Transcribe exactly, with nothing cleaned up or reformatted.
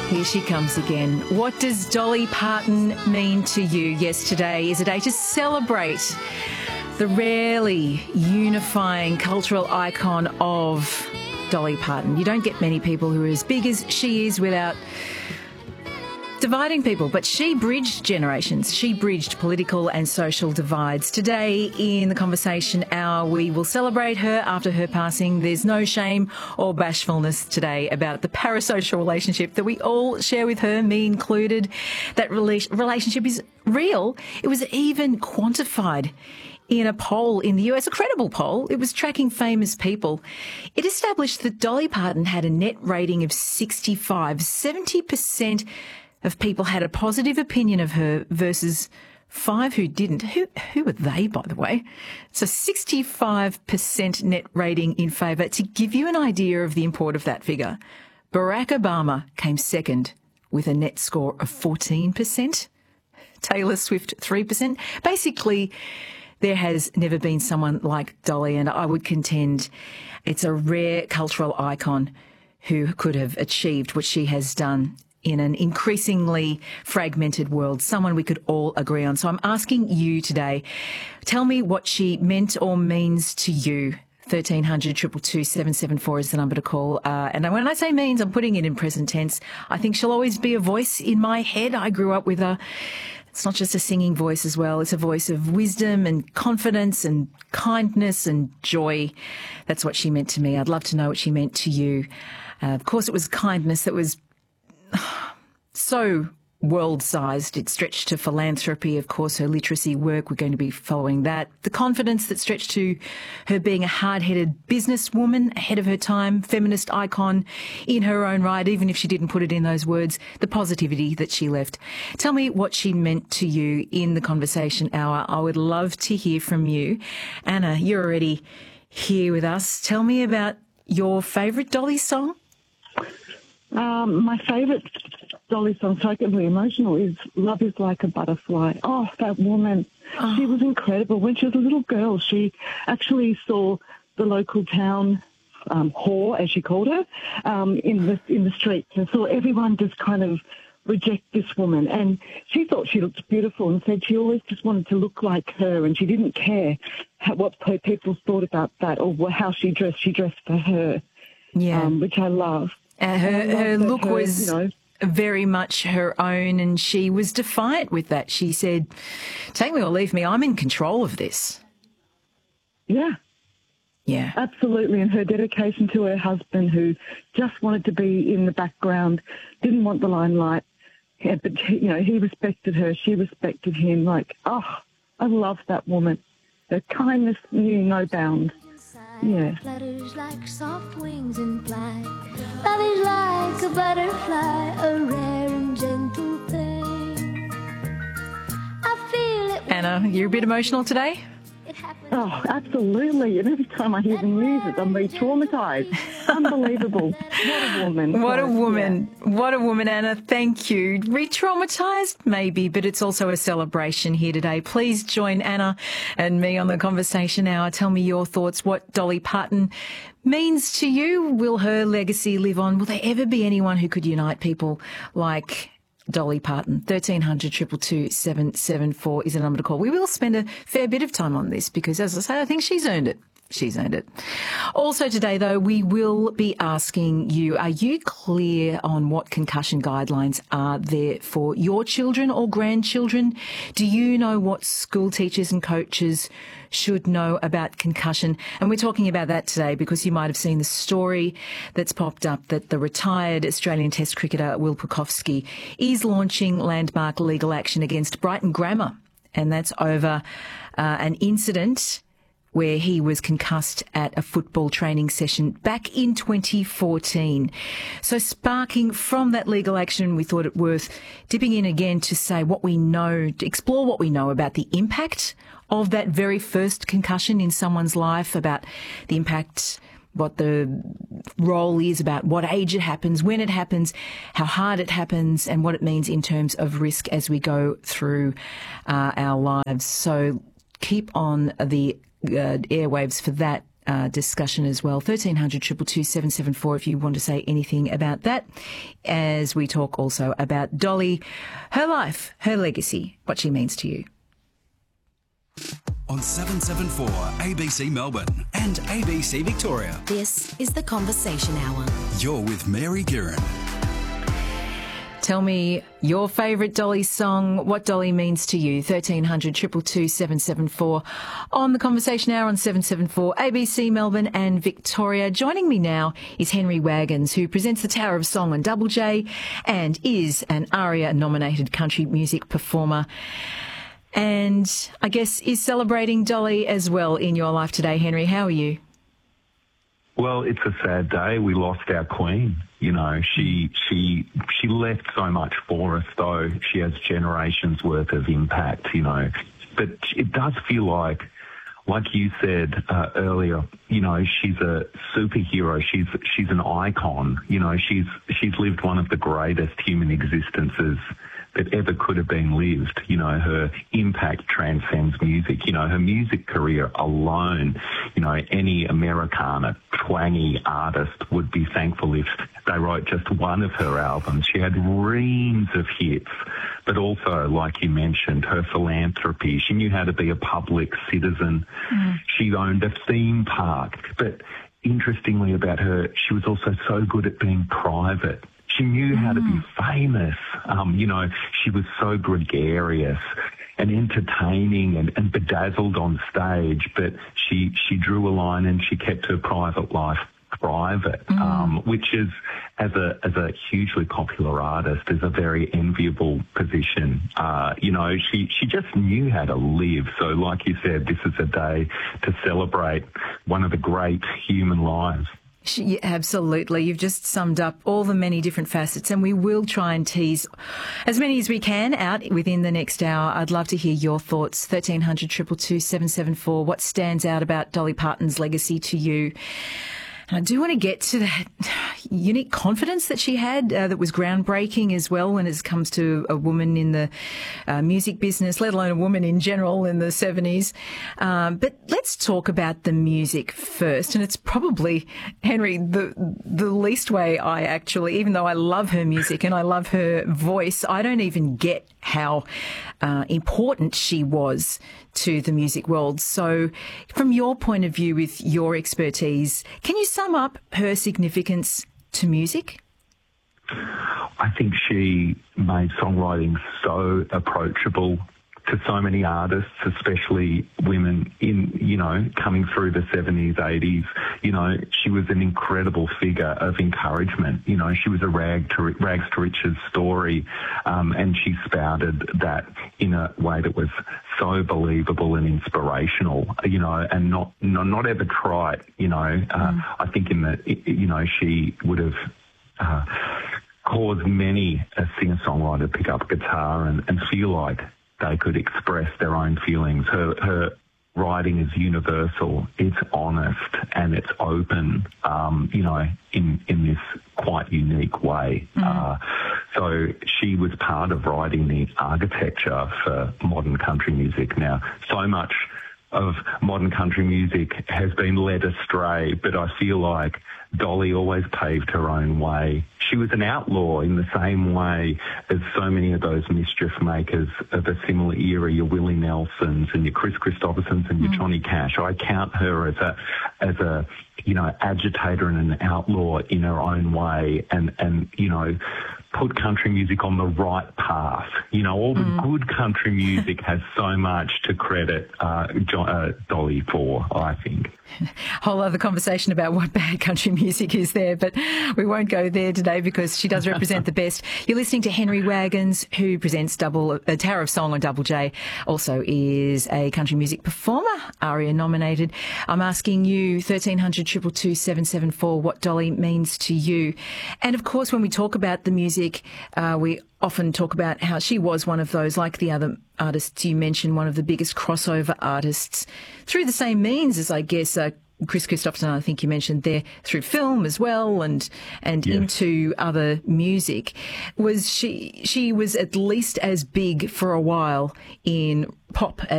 Here she comes again. What does Dolly Parton mean to you? Yes, today is a day to celebrate the rarely unifying cultural icon of Dolly Parton. You don't get many people who are as big as she is without dividing people, but she bridged generations. She bridged political and social divides. Today in the Conversation Hour, we will celebrate her after her passing. There's no shame or bashfulness today about the parasocial relationship that we all share with her, me included. That rela- relationship is real. It was even quantified in a poll in the U S, a credible poll. It was tracking famous people. It established that Dolly Parton had a net rating of sixty-five. seventy percent of people had a positive opinion of her versus five who didn't. Who who were they, by the way? So sixty-five percent net rating in favour. To give you an idea of the import of that figure, Barack Obama came second with a net score of fourteen percent. Taylor Swift, three percent. Basically, there has never been someone like Dolly, and I would contend it's a rare cultural icon who could have achieved what she has done in an increasingly fragmented world, someone we could all agree on. So I'm asking you today, tell me what she meant or means to you. thirteen hundred, two two two, seven seven four is the number to call. Uh, and when I say means, I'm putting it in present tense. I think she'll always be a voice in my head. I grew up with her. It's not just a singing voice as well. It's a voice of wisdom and confidence and kindness and joy. That's what she meant to me. I'd love to know what she meant to you. Uh, of course, it was kindness that was so world-sized. It stretched to philanthropy. Of course, her literacy work, we're going to be following that. The confidence that stretched to her being a hard-headed businesswoman, ahead of her time, feminist icon in her own right, even if she didn't put it in those words, the positivity that she left. Tell me what she meant to you in the Conversation Hour. I would love to hear from you. Anna, you're already here with us. Tell me about your favourite Dolly song. Um, my favourite Dolly song, so I get really emotional, is Love is Like a Butterfly. Oh, that woman. Oh. She was incredible. When she was a little girl, she actually saw the local town um, whore, as she called her, um, in the in the streets, and saw everyone just kind of reject this woman. And she thought she looked beautiful and said she always just wanted to look like her, and she didn't care how, what people thought about that or how she dressed. She dressed for her, yeah, um, which I love. Uh, her, her look her, was... You know, very much her own, and she was defiant with that. She said, take me or leave me, I'm in control of this. Yeah. Yeah. Absolutely, and her dedication to her husband, who just wanted to be in the background, didn't want the limelight, yeah, but, you know, he respected her, she respected him. Like, oh, I love that woman. Her kindness knew no bounds. Yeah. Flutters like soft wings in flight. Love is like a butterfly, a rare and gentle thing. I feel it. Anna, you're a bit emotional today? Oh, absolutely. And every time I hear the music, I'm re-traumatised. Unbelievable. What a woman. What a woman. Yeah. What a woman, Anna. Thank you. Re-traumatised? Maybe, but it's also a celebration here today. Please join Anna and me on the Conversation Hour. Tell me your thoughts, what Dolly Parton means to you. Will her legacy live on? Will there ever be anyone who could unite people like Dolly Parton? thirteen hundred, two two two, seven seven four is the number to call. We will spend a fair bit of time on this because, as I say, I think she's earned it. She's earned it. Also today, though, we will be asking you, are you clear on what concussion guidelines are there for your children or grandchildren? Do you know what school teachers and coaches should know about concussion? And we're talking about that today because you might have seen the story that's popped up that the retired Australian Test cricketer Will Pucovski is launching landmark legal action against Brighton Grammar, and that's over uh, an incident where he was concussed at a football training session back in twenty fourteen. So sparking from that legal action, we thought it worth dipping in again to say what we know, to explore what we know about the impact of that very first concussion in someone's life, about the impact, what the role is, about what age it happens, when it happens, how hard it happens, and what it means in terms of risk as we go through uh, our lives. So keep on the uh, airwaves for that uh, discussion as well. thirteen hundred, two two two, seven seven four if you want to say anything about that, as we talk also about Dolly, her life, her legacy, what she means to you. On seven seven four A B C Melbourne and A B C Victoria. This is the Conversation Hour. You're with Mary Guerin. Tell me your favourite Dolly song, what Dolly means to you. thirteen hundred, two two two, seven seven four on the Conversation Hour on seven seven four A B C Melbourne and Victoria. Joining me now is Henry Wagons, who presents the Tower of Song on Double J and is an ARIA-nominated country music performer. And I guess is celebrating Dolly as well in your life today. Henry, how are you? Well, it's a sad day. We lost our queen. You know, she she she left so much for us, though. She has generations worth of impact, you know. But it does feel like, like you said uh, earlier, you know, she's a superhero. She's she's an icon. You know, she's she's lived one of the greatest human existences that ever could have been lived. You know, her impact transcends music. You know, her music career alone, you know, any Americana, twangy artist would be thankful if they wrote just one of her albums. She had reams of hits, but also, like you mentioned, her philanthropy. She knew how to be a public citizen. Mm. She owned a theme park. But interestingly about her, she was also so good at being private. She knew how to be famous. Um, you know, she was so gregarious and entertaining and, and bedazzled on stage, but she, she drew a line and she kept her private life private, mm. um, which is, as a as a hugely popular artist, is a very enviable position. Uh, you know, she, she just knew how to live. So like you said, this is a day to celebrate one of the great human lives. Yeah, absolutely. You've just summed up all the many different facets, and we will try and tease as many as we can out within the next hour. I'd love to hear your thoughts. thirteen hundred, two two two, seven seven four. What stands out about Dolly Parton's legacy to you? And I do want to get to that unique confidence that she had uh, that was groundbreaking as well when it comes to a woman in the uh, music business, let alone a woman in general in the seventies. Um, but let's talk about the music first. And it's probably, Henry, the the least way I actually, even though I love her music and I love her voice, I don't even get how uh, important she was to the music world. So from your point of view, with your expertise, can you sum up her significance to music? I think she made songwriting so approachable to so many artists, especially women in, you know, coming through the seventies, eighties. You know, she was an incredible figure of encouragement. You know, she was a rag to, rags to riches story, um, and she spouted that in a way that was so believable and inspirational, you know, and not not, not ever trite, you know. Uh, mm. I think in the, you know, she would have uh, caused many a singer-songwriter to pick up a guitar and, and feel like they could express their own feelings. Her, her writing is universal. It's honest and it's open, um, you know, in, in this quite unique way. Mm. Uh, so she was part of writing the architecture for modern country music. Now, so much of modern country music has been led astray, but I feel like Dolly always paved her own way. She was an outlaw in the same way as so many of those mischief makers of a similar era, your Willie Nelsons and your Chris Christophersons and your mm. Johnny Cash. I count her as a, as a, you know, agitator and an outlaw in her own way, and, and, you know, put country music on the right path. You know, all the mm. good country music has so much to credit uh, John, uh, Dolly for, I think. Whole other conversation about what bad country music is there, but we won't go there today because she does represent the best. You're listening to Henry Wagons, who presents double a Tower of Song on Double J, also is a country music performer, ARIA nominated. I'm asking you, thirteen hundred, two two two, seven seven four, what Dolly means to you. And of course, when we talk about the music, uh, we often talk about how she was one of those, like the other artists you mentioned, one of the biggest crossover artists through the same means as, I guess, uh, Chris Christopherson, I think you mentioned there, through film as well, and and yes. into other music. Was she? She was at least as big for a while in pop